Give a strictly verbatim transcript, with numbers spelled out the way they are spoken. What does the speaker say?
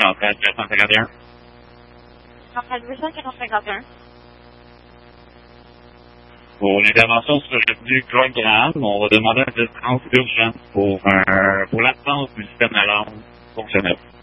trente-sept quatre cent cinquante et un. trente-sept deux cent quatre cent cinquante et un. Pour l'intervention sur le revenu Clark Graham, on va demander un distance urgent pour, euh, pour l'absence du système d'alarme fonctionnel.